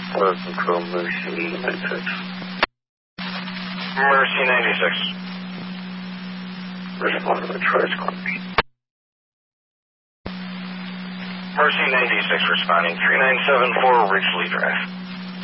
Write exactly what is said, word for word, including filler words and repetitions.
Fire Control, Mercy ninety-six. Mercy ninety-six. Respond to the Tri-Squad. Mercy ninety-six responding, three nine seven four Ridgely Drive.